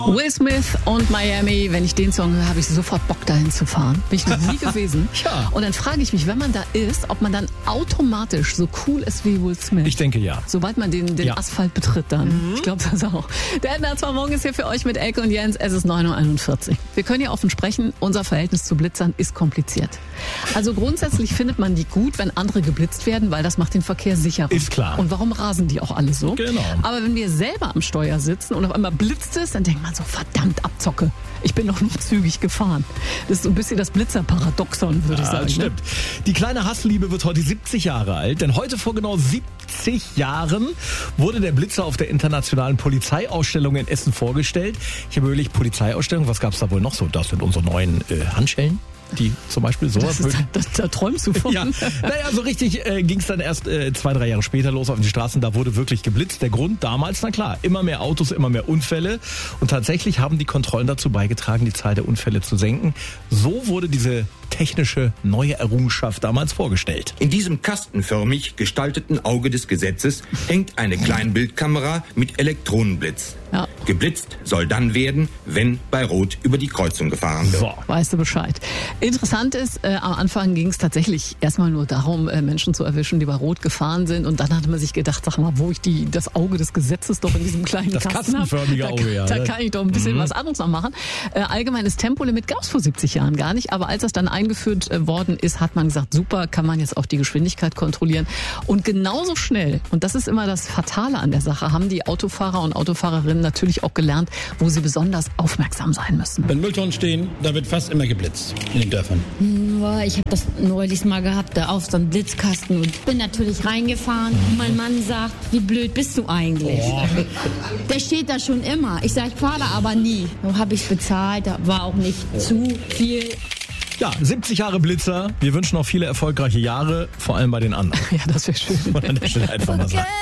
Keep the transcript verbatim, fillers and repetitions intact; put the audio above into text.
Will Smith und Miami, wenn ich den Song höre, habe ich sofort Bock dahin zu fahren. Bin ich noch nie gewesen. Ja. Und dann frage ich mich, wenn man da ist, ob man dann automatisch so cool ist wie Will Smith. Ich denke ja. Sobald man den, den Ja. Asphalt betritt dann. Mhm. Ich glaube das auch. Der N D R zwei Morgen ist hier für euch mit Elke und Jens. Es ist neun Uhr einundvierzig. Wir können hier offen sprechen. Unser Verhältnis zu Blitzern ist kompliziert. Also grundsätzlich findet man die gut, wenn andere geblitzt werden, weil das macht den Verkehr sicherer. Ist klar. Und warum rasen die auch alle so? Genau. Aber wenn wir selber am Steuer sitzen und auf einmal blitzt es, dann denkt man so, verdammt, Abzocke. Ich bin doch nur zügig gefahren. Das ist so ein bisschen das Blitzerparadoxon, würde ich Ja, sagen. das stimmt. Die kleine Hassliebe wird heute siebzig Jahre alt, denn heute vor genau siebzig Jahren wurde der Blitzer auf der internationalen Polizeiausstellung in Essen vorgestellt. Ich habe überlegt, Polizeiausstellung, was gab es da wohl noch so? Das sind unsere neuen äh, Handschellen. Die zum Beispiel so. Das ist, das, da träumst du von. Ja, naja, so richtig äh, ging es dann erst äh, zwei, drei Jahre später los auf den Straßen. Da wurde wirklich geblitzt. Der Grund damals, na klar, immer mehr Autos, immer mehr Unfälle. Und tatsächlich haben die Kontrollen dazu beigetragen, die Zahl der Unfälle zu senken. So wurde diese technische neue Errungenschaft damals vorgestellt. In diesem kastenförmig gestalteten Auge des Gesetzes hängt eine Kleinbildkamera mit Elektronenblitz. Ja. Geblitzt soll dann werden, wenn bei Rot über die Kreuzung gefahren wird. So. Weißt du Bescheid. Interessant ist, äh, am Anfang ging es tatsächlich erstmal nur darum, äh, Menschen zu erwischen, die bei Rot gefahren sind. Und dann hat man sich gedacht, sag mal, wo ich die, das Auge des Gesetzes doch in diesem kleinen Das Kasten habe, kastenförmige da, Auge, ja. da kann ich doch ein bisschen mhm. was anderes noch machen. Äh, allgemeines Tempolimit gab es vor siebzig Jahren gar nicht. Aber als das dann eingeführt äh, worden ist, hat man gesagt, super, kann man jetzt auch die Geschwindigkeit kontrollieren. Und genauso schnell, und das ist immer das Fatale an der Sache, haben die Autofahrer und Autofahrerinnen natürlich auch gelernt, wo sie besonders aufmerksam sein müssen. Wenn Mülltonnen stehen, da wird fast immer geblitzt in den Dörfern. Nur, ich habe das neulich mal gehabt, da auf so einem Blitzkasten und bin natürlich reingefahren. Und mein Mann sagt, wie blöd bist du eigentlich? Oh. Der steht da schon immer. Ich sage, ich fahre da aber nie. So habe ich bezahlt, da war auch nicht zu viel. Ja, siebzig Jahre Blitzer. Wir wünschen noch viele erfolgreiche Jahre, vor allem bei den anderen. Ja, das wäre schön. Und an der Stelle einfach mal sagen.